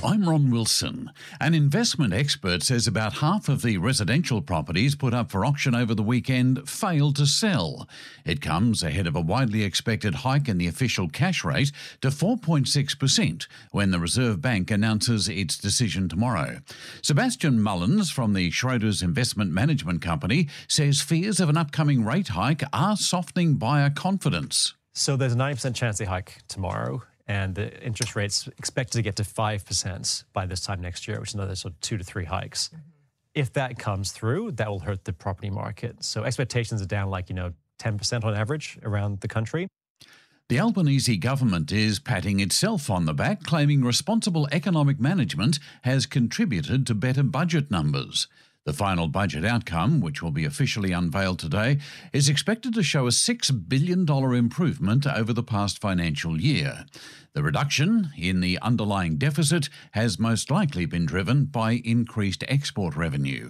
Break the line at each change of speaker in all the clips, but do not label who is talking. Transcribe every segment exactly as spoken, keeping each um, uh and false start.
I'm Ron Wilson. An investment expert says about half of the residential properties put up for auction over the weekend failed to sell. It comes ahead of a widely expected hike in the official cash rate to four point six percent when the Reserve Bank announces its decision tomorrow. Sebastian Mullins from the Schroders Investment Management Company says fears of an upcoming rate hike are softening buyer confidence.
So there's a ninety percent chance they hike tomorrow, and the interest rate's expected to get to five percent by this time next year, which is another sort of two to three hikes. Mm-hmm. If that comes through, that will hurt the property market. So expectations are down like, you know, ten percent on average around the country.
The Albanese government is patting itself on the back, claiming responsible economic management has contributed to better budget numbers. The final budget outcome, which will be officially unveiled today, is expected to show a six billion dollars improvement over the past financial year. The reduction in the underlying deficit has most likely been driven by increased export revenue.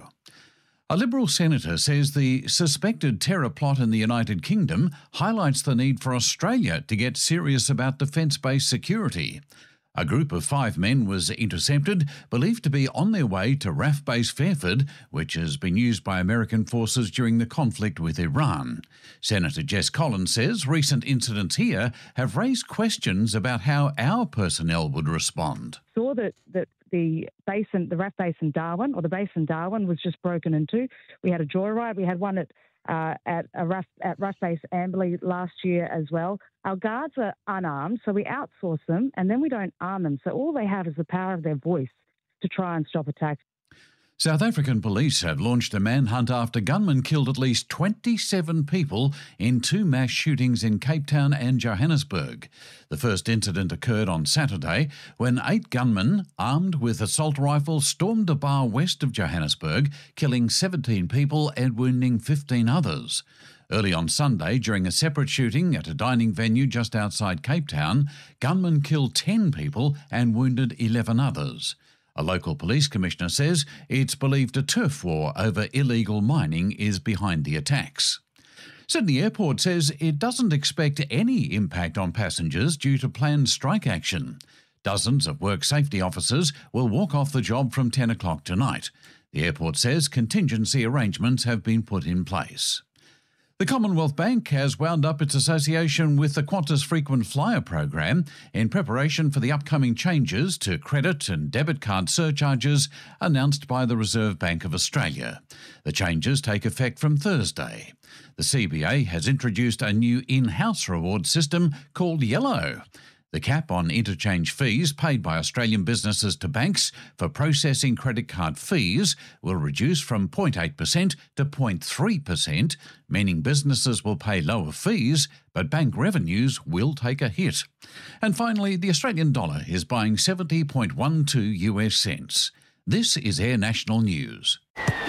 A Liberal senator says the suspected terror plot in the United Kingdom highlights the need for Australia to get serious about defence-based security. A group of five men was intercepted, believed to be on their way to R A F Base Fairford, which has been used by American forces during the conflict with Iran. Senator Jess Collins says recent incidents here have raised questions about how our personnel would respond.
Saw that, that the base in, the R A F base in Darwin, or the base in Darwin, was just broken into. We had a joyride. We had one at Uh, at a R A F, at R A F Base Amberley last year as well. Our guards are unarmed, so we outsource them, and then we don't arm them. So all they have is the power of their voice to try and stop attacks.
South African police have launched a manhunt after gunmen killed at least twenty-seven people in two mass shootings in Cape Town and Johannesburg. The first incident occurred on Saturday when eight gunmen, armed with assault rifles, stormed a bar west of Johannesburg, killing seventeen people and wounding fifteen others. Early on Sunday, during a separate shooting at a dining venue just outside Cape Town, gunmen killed ten people and wounded eleven others. A local police commissioner says it's believed a turf war over illegal mining is behind the attacks. Sydney Airport says it doesn't expect any impact on passengers due to planned strike action. Dozens of work safety officers will walk off the job from ten o'clock tonight. The airport says contingency arrangements have been put in place. The Commonwealth Bank has wound up its association with the Qantas Frequent Flyer program in preparation for the upcoming changes to credit and debit card surcharges announced by the Reserve Bank of Australia. The changes take effect from Thursday. The C B A has introduced a new in-house reward system called Yellow. The cap on interchange fees paid by Australian businesses to banks for processing credit card fees will reduce from zero point eight percent to zero point three percent, meaning businesses will pay lower fees, but bank revenues will take a hit. And finally, the Australian dollar is buying seventy point one two U S cents. This is Air National News.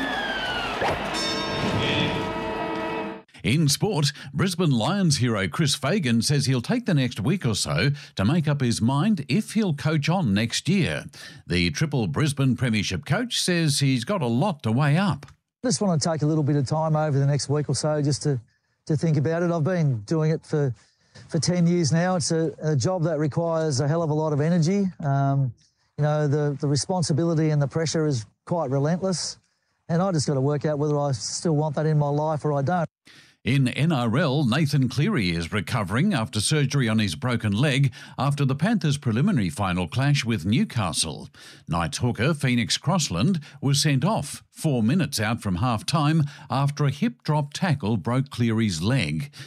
In sport, Brisbane Lions hero Chris Fagan says he'll take the next week or so to make up his mind if he'll coach on next year. The triple Brisbane Premiership coach says he's got a lot to weigh up.
I just want to take a little bit of time over the next week or so just to, to think about it. I've been doing it for, for ten years now. It's a, a job that requires a hell of a lot of energy. Um, you know, the, the responsibility and the pressure is quite relentless. And I just got to work out whether I still want that in my life or I don't.
In N R L, Nathan Cleary is recovering after surgery on his broken leg after the Panthers' preliminary final clash with Newcastle. Knights hooker Phoenix Crossland was sent off four minutes out from half-time after a hip-drop tackle broke Cleary's leg.